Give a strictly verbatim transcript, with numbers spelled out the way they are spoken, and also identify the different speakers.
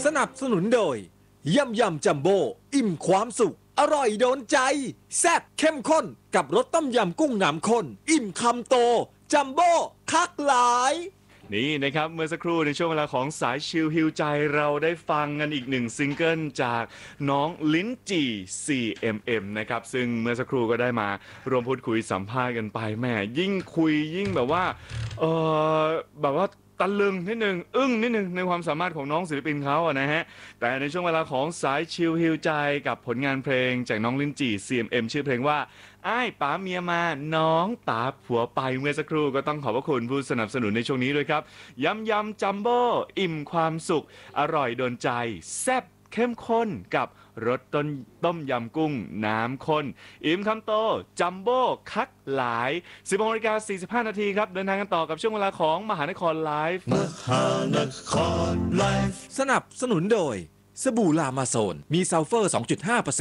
Speaker 1: สนับสนุนโดยยำยำจัมโบ้อิ่มความสุขอร่อยโดนใจแซ่บเข้มข้นกับรสต้มยำกุ้งน้ำข้นอิ่มคำโตจัมโบ้คักหลาย
Speaker 2: นี่นะครับเมื่อสักครู่ในช่วงเวลาของสายชิลฮิวใจเราได้ฟังกันอีกหนึ่งซิงเกิลจากน้องลิ้นจี่ ซี เอ็ม เอ็ม นะครับซึ่งเมื่อสักครู่ก็ได้มารวมพูดคุยสัมภาษณ์กันไปแม่ยิ่งคุยยิ่งแบบว่าเออแบบว่าตะลึงนิดนึงอึ้งนิดนึงในความสามารถของน้องศิลปินเขาอะนะฮะแต่ในช่วงเวลาของสายชิลฮิวใจกับผลงานเพลงจากน้องลิ้นจี่ ซี เอ็ม เอ็ม ชื่อเพลงว่าอ้ายป๋าเมียมาน้องตาผัวไปเมื่อสักครู่ก็ต้องขอบพระคุณผู้สนับสนุนในช่วงนี้ด้วยครับยำยำจัมโบ้อิ่มความสุขอร่อยโดนใจแซ่บเข้มข้นกับรสต้นต้มยำกุ้งน้ำข้นอิ่มคำโตจัมโบ้คักหลายสิบนาฬิกาสี่สิบห้านาทีครับเดินทางกันต่อกับช่วงเวลาของมหานครไลฟ์
Speaker 1: มหานครไลฟ์สนับสนุนโดยสบู่ลามาโซนมีซัลเฟอร์ สองจุดห้าเปอร์เซ็นต์